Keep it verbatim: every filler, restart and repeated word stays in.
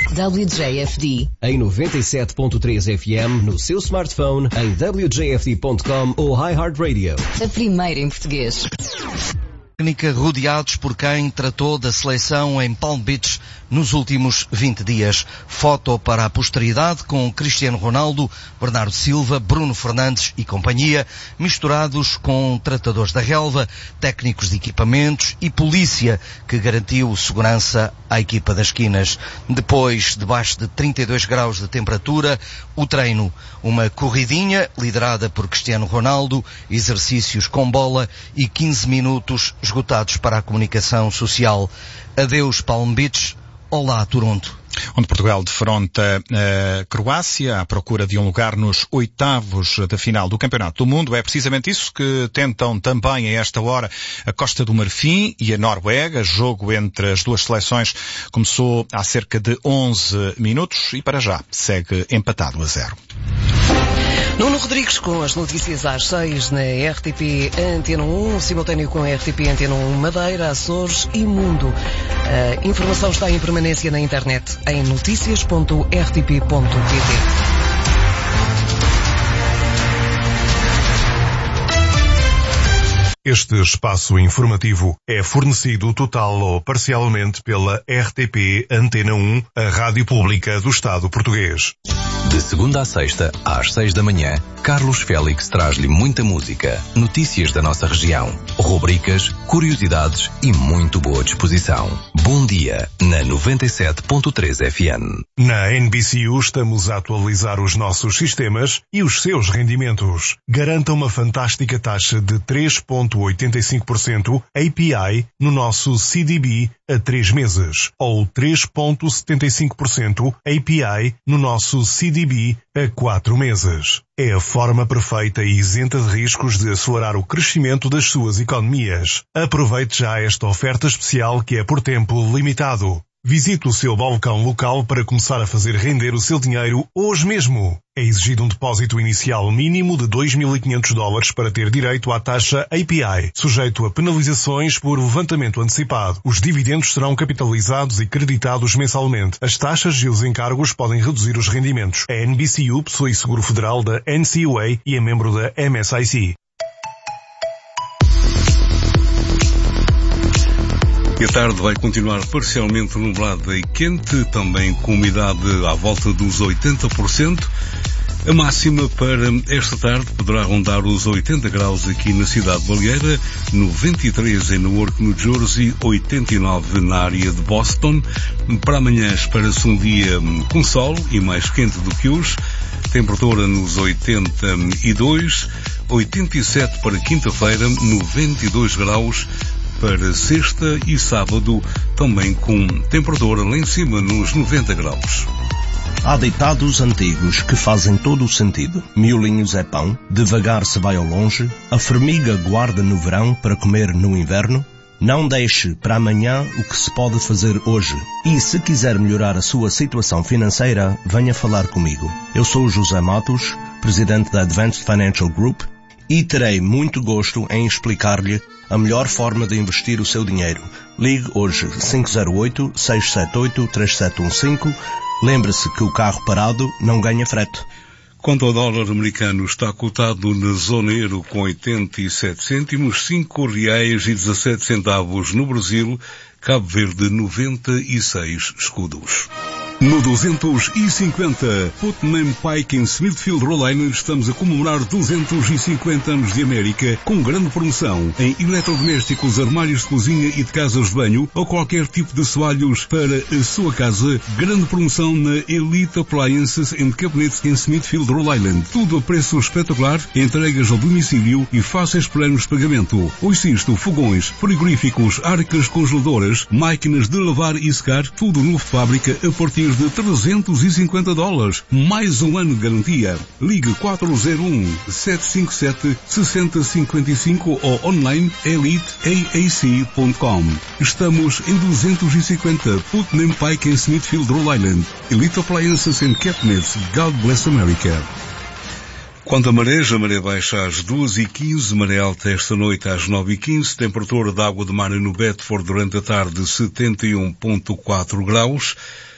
W J F D. Em noventa e sete ponto três F M no seu smartphone, em w j f d ponto com ou iHeartRadio. A primeira em português. Técnica rodeados por quem tratou da seleção em Palm Beach nos últimos vinte dias. Foto para a posteridade com Cristiano Ronaldo, Bernardo Silva, Bruno Fernandes e companhia, misturados com tratadores da relva, técnicos de equipamentos e polícia que garantiu segurança à equipa das esquinas. Depois, debaixo de trinta e dois graus de temperatura, o treino. Uma corridinha liderada por Cristiano Ronaldo, exercícios com bola e quinze minutos esgotados para a comunicação social. Adeus Palm Beach, olá Toronto. Onde Portugal defronta a Croácia à procura de um lugar nos oitavos da final do Campeonato do Mundo. É precisamente isso que tentam também a esta hora a Costa do Marfim e a Noruega. Jogo entre as duas seleções começou há cerca de onze minutos e para já segue empatado a zero. Nuno Rodrigues com as notícias às seis na R T P Antena um, simultâneo com a R T P Antena um Madeira, Açores e Mundo. A informação está em permanência na internet em noticias ponto r t p ponto p t. Este espaço informativo é fornecido total ou parcialmente pela R T P Antena um, a rádio pública do Estado português. De segunda a sexta, às seis da manhã, Carlos Félix traz-lhe muita música, notícias da nossa região, rubricas, curiosidades e muito boa disposição. Bom dia, na noventa e sete ponto três F M. Na N B C U estamos a atualizar os nossos sistemas e os seus rendimentos. Garanta uma fantástica taxa de três vírgula oitenta e cinco por cento A P I no nosso C D B a três meses ou três vírgula setenta e cinco por cento A P I no nosso C D B a quatro meses. É a forma perfeita e isenta de riscos de acelerar o crescimento das suas economias. Aproveite já esta oferta especial que é por tempo limitado. Visite o seu balcão local para começar a fazer render o seu dinheiro hoje mesmo. É exigido um depósito inicial mínimo de dois mil e quinhentos dólares para ter direito à taxa A P I, sujeito a penalizações por levantamento antecipado. Os dividendos serão capitalizados e creditados mensalmente. As taxas e os encargos podem reduzir os rendimentos. A N B C U possui seguro federal da N C U A e é membro da M S I C. E a tarde vai continuar parcialmente nublada e quente, também com umidade à volta dos oitenta por cento. A máxima para esta tarde poderá rondar os oitenta graus aqui na cidade baleeira, noventa e três em Newark, New Jersey, oitenta e nove na área de Boston. Para amanhã espera-se um dia com sol e mais quente do que hoje. Temperatura nos oitenta e dois, oitenta e sete para quinta-feira, noventa e dois graus. Para sexta e sábado, também com temperatura lá em cima nos noventa graus. Há ditados antigos que fazem todo o sentido. Miolinhos é pão, devagar se vai ao longe, a formiga guarda no verão para comer no inverno. Não deixe para amanhã o que se pode fazer hoje. E se quiser melhorar a sua situação financeira, venha falar comigo. Eu sou o José Matos, presidente da Advanced Financial Group, e terei muito gosto em explicar-lhe a melhor forma de investir o seu dinheiro. Ligue hoje cinco zero oito, seis sete oito, três sete um cinco. Lembre-se que o carro parado não ganha frete. Quanto ao dólar americano, está cotado na zona euro com oitenta e sete cêntimos, cinco reais e dezassete centavos no Brasil, Cabo Verde noventa e seis escudos. No duzentos e cinquenta, Putnam Pike em Smithfield, Rhode Island, estamos a comemorar duzentos e cinquenta anos de América com grande promoção em eletrodomésticos, armários de cozinha e de casas de banho ou qualquer tipo de assoalhos para a sua casa. Grande promoção na Elite Appliances and Cabinets em Smithfield, Rhode Island. Tudo a preço espetacular, entregas ao domicílio e fáceis planos de pagamento. Ouça isto, fogões, frigoríficos, arcas congeladoras, máquinas de lavar e secar, tudo novo de fábrica a partir de trezentos e cinquenta dólares. Mais um ano de garantia. Ligue quatro zero um, sete cinco sete, seis zero cinco cinco ou online elite a a c ponto com. Estamos em duzentos e cinquenta Putnam Pike em Smithfield, Rhode Island. Elite Appliances and Cabinets. God bless America. Quanto a marés, a maré baixa às duas e quinze, maré alta esta noite às nove e quinze, temperatura da água de mar no Bedford durante a tarde setenta e um vírgula quatro graus.